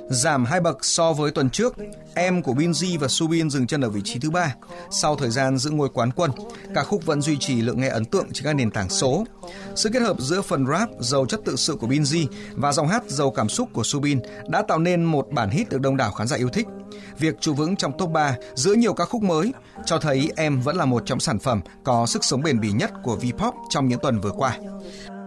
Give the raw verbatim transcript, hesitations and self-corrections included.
Giảm hai bậc so với tuần trước, Em của Binz và Subin dừng chân ở vị trí thứ ba. Sau thời gian giữ ngôi quán quân, ca khúc vẫn duy trì lượng nghe ấn tượng trên các nền tảng số. Sự kết hợp giữa phần rap giàu chất tự sự của Binz và dòng hát giàu cảm xúc của Subin đã tạo nên một bản hit được đông đảo khán giả yêu thích. Việc trụ vững trong top ba giữa nhiều ca khúc mới cho thấy Em vẫn là một trong sản phẩm có sức sống bền bỉ nhất của V-pop trong những tuần vừa qua.